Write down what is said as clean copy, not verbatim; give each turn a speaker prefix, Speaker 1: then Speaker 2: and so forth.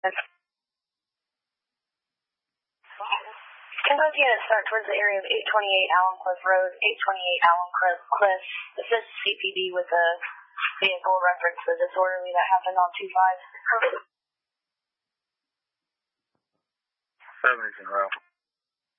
Speaker 1: Kentucky units start towards the area of 828 Allen Cliff Road, 828 Allen Cliff. Assist CPD with a vehicle reference the disorderly that happened on 25.
Speaker 2: 7 is in row.